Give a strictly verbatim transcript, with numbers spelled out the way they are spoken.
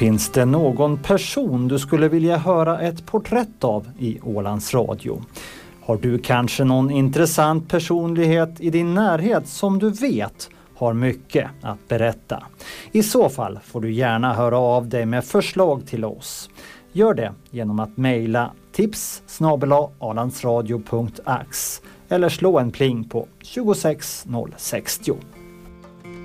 Finns det någon person du skulle vilja höra ett porträtt av i Ålands Radio? Har du kanske någon intressant personlighet i din närhet som du vet har mycket att berätta? I så fall får du gärna höra av dig med förslag till oss. Gör det genom att mejla tips snabel-a ålandsradio punkt ax eller slå en pling på tjugosex noll sextio.